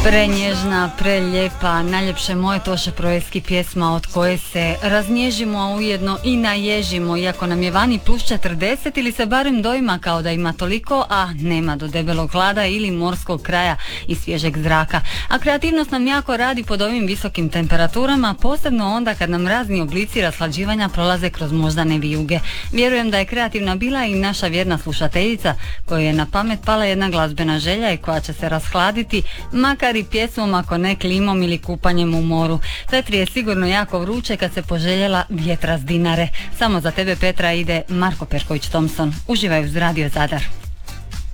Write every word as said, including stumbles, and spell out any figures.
Prenježna, preljepa, najljepše moje Toše Proeski pjesma od koje se raznježimo, a ujedno i naježimo, iako nam je vani plus četrdeset ili se barem doima kao da ima toliko, a nema do debelog hlada ili morskog kraja i svježeg zraka. A kreativnost nam jako radi pod ovim visokim temperaturama, posebno onda kad nam razni oblici raslađivanja prolaze kroz moždane vijuge. Vjerujem da je kreativna bila i naša vjerna slušateljica kojoj je na pamet pala jedna glazbena želja i koja će se rashladiti, makar i pjesmom, ako ne klimom ili kupanjem u moru. Petri je sigurno jako vruće kad se poželjela vjetra s Dinare. Samo za tebe, Petra, ide Marko Perković Thompson. Uživaj uz Radio Zadar.